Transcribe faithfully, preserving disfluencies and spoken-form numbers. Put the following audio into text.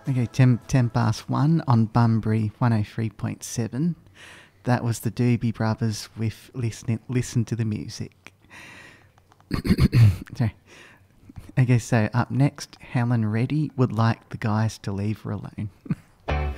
Okay, ten, ten past one on Bunbury one oh three point seven. That was the Doobie Brothers with Listen, Listen to the Music. Sorry. Okay, so up next, Helen Reddy would like the guys to leave her alone.